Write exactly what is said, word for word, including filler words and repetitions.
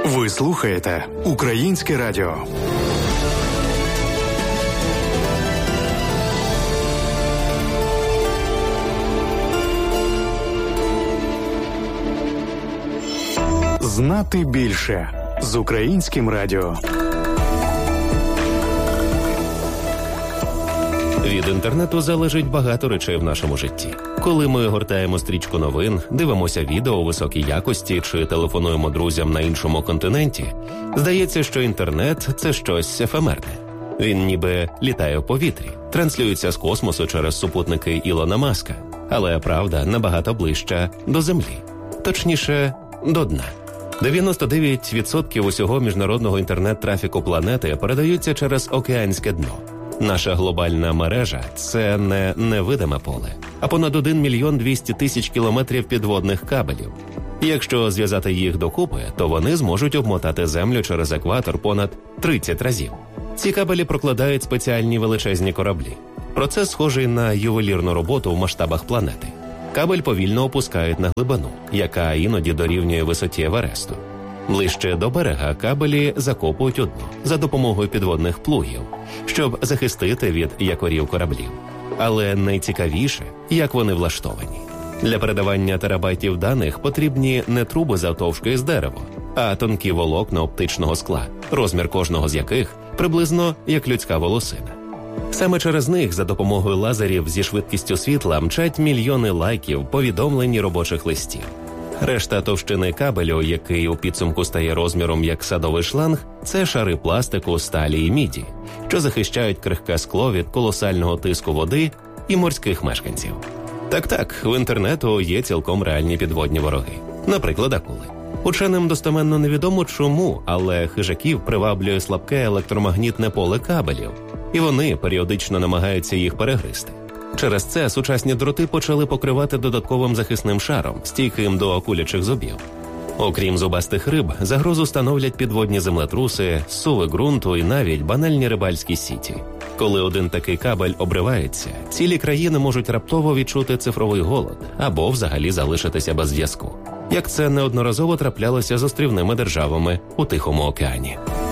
Ви слухаєте Українське радіо. Знати більше з Українським радіо. Від інтернету залежить багато речей в нашому житті. Коли ми гортаємо стрічку новин, дивимося відео у високій якості чи телефонуємо друзям на іншому континенті, здається, що інтернет – це щось ефемерне. Він ніби літає в повітрі, транслюється з космосу через супутники Ілона Маска. Але правда набагато ближча до Землі. Точніше, до дна. дев'яносто дев'ять відсотків усього міжнародного інтернет-трафіку планети передаються через океанське дно. Наша глобальна мережа – це не невидиме поле, а понад один мільйон двісті тисяч кілометрів підводних кабелів. Якщо зв'язати їх докупи, то вони зможуть обмотати Землю через екватор понад тридцять разів. Ці кабелі прокладають спеціальні величезні кораблі. Процес схожий на ювелірну роботу в масштабах планети. Кабель повільно опускають на глибину, яка іноді дорівнює висоті Евересту. Ближче до берега кабелі закопують у дно за допомогою підводних плугів, щоб захистити від якорів кораблів. Але найцікавіше, як вони влаштовані. Для передавання терабайтів даних потрібні не труби завтовшки з дерева, а тонкі волокна оптичного скла, розмір кожного з яких приблизно як людська волосина. Саме через них за допомогою лазерів зі швидкістю світла мчать мільйони лайків, повідомлень і робочих листів. Решта товщини кабелю, який у підсумку стає розміром як садовий шланг, це шари пластику, сталі і міді, що захищають крихке скло від колосального тиску води і морських мешканців. Так-так, в інтернету є цілком реальні підводні вороги. Наприклад, акули. Ученим достеменно невідомо чому, але хижаків приваблює слабке електромагнітне поле кабелів, і вони періодично намагаються їх перегризти. Через це сучасні дроти почали покривати додатковим захисним шаром, стійким до акулячих зубів. Окрім зубастих риб, загрозу становлять підводні землетруси, зсуви ґрунту і навіть банальні рибальські сіті. Коли один такий кабель обривається, цілі країни можуть раптово відчути цифровий голод або взагалі залишитися без зв'язку. Як це неодноразово траплялося з острівними державами у Тихому океані.